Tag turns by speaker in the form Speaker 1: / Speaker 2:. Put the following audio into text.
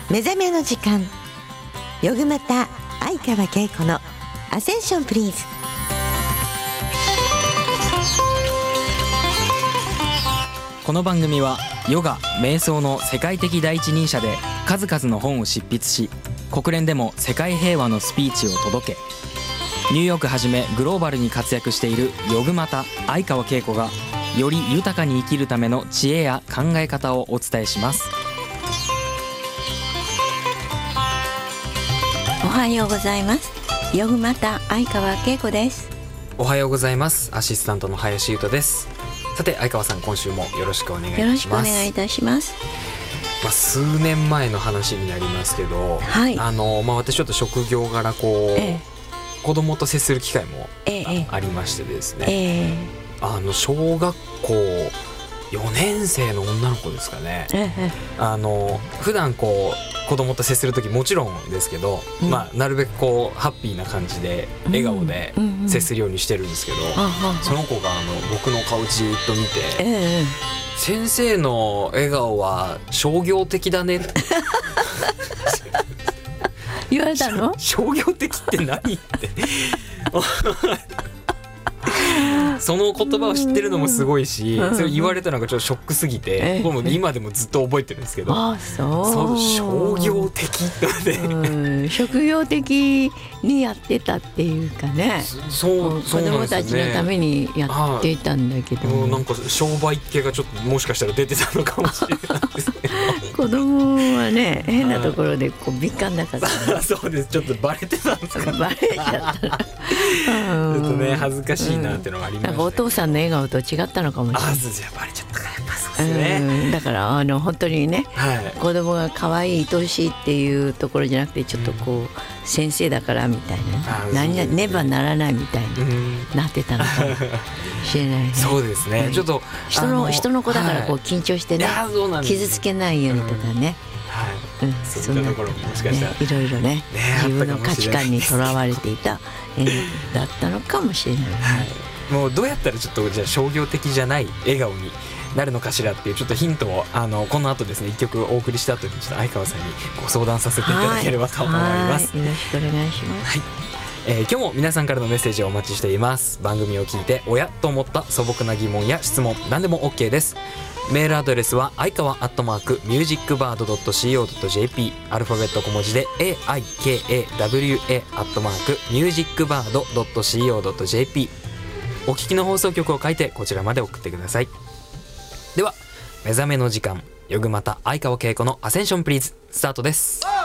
Speaker 1: 目覚めの時間、よぐまた相川恵子のアセンションプリーズ。
Speaker 2: この番組はヨガ・瞑想の世界的第一人者で数々の本を執筆し、国連でも世界平和のスピーチを届け、ニューヨークはじめグローバルに活躍しているヨグマタ相川恵子がより豊かに生きるための知恵や考え方をお伝えします。
Speaker 1: おはようございます。ヨグマタ相川恵子です。
Speaker 2: おはようございます。アシスタントの林優斗です。さて相川さん、今週もよろしくお願いいたします。
Speaker 1: よろしくお願いいたします。
Speaker 2: 数年前の話になりますけど、
Speaker 1: はい、
Speaker 2: 私ちょっと職業柄子供と接する機会もありましてですね、小学校4年生の女の子ですかね、普段子供と接する時もちろんですけど、なるべくハッピーな感じで笑顔で接するようにしてるんですけど、その子が僕の顔じっと見て、先生の笑顔は商業的だねって
Speaker 1: 言われたの？
Speaker 2: 商業的って何ってその言葉を知ってるのもすごいし、それ言われたのがちょっとショックすぎて、僕も今でもずっと覚えてるんですけど、そう商業的って
Speaker 1: 職業的にやってたっていうかね、子供たちのためにやっていたんだけど、
Speaker 2: なんか商売系がちょっともしかしたら出てたのかもしれないですね
Speaker 1: 子供はね、変なところで敏感だから、
Speaker 2: そうです。ちょっとバレてたんですかね。
Speaker 1: バレちゃったら
Speaker 2: ちょっとね、恥ずかしいなっていうのがありました、
Speaker 1: なんかお父さんの笑顔と違ったのかもしれない。
Speaker 2: じゃあバレちゃったから、やっぱそうですね。
Speaker 1: だから本当にね、子供が可愛い愛しいっていうところじゃなくて、ちょっと先生だからみたいな、ねばならないみたいになってたのかもしれないね。
Speaker 2: そうですね。ちょっと
Speaker 1: 人の子だから緊張してね、傷つけないようにとかね、
Speaker 2: そういったところももしかしたら
Speaker 1: いろいろね、自分の価値観にとらわれていただったのかもしれない、
Speaker 2: もうどうやったらちょっとじゃあ商業的じゃない笑顔になるのかしらっていうちょっとヒントをこの後ですね、一曲お送りした後にちょっと相川さんにご相談させていただければと思います。
Speaker 1: よろしくお願いします。
Speaker 2: 今日も皆さんからのメッセージをお待ちしています。番組を聞いておやと思った素朴な疑問や質問、何でも OK です。メールアドレスは相川@musicbird.co.jp、 アルファベット小文字で AIKAWA @musicbird.co.jp、 お聞きの放送局を書いてこちらまで送ってください。では目覚めの時間、よぐまた相川恵子のアセンションプリーズ、スタートです。